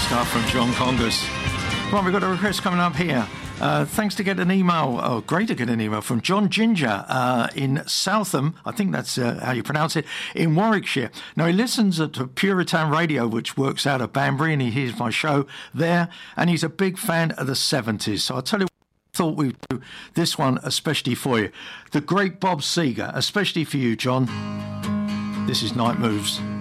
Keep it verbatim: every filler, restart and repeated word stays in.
stuff from John Congas. Right, we've got a request coming up here. Uh, thanks to get an email, oh, great to get an email from John Ginger uh, in Southam, I think that's uh, how you pronounce it, in Warwickshire. Now, he listens to Puritan Radio, which works out of Banbury, and he hears my show there, and he's a big fan of the seventies. So I'll tell you what, I thought we'd do this one especially for you. The great Bob Seger, especially for you, John. This is Night Moves.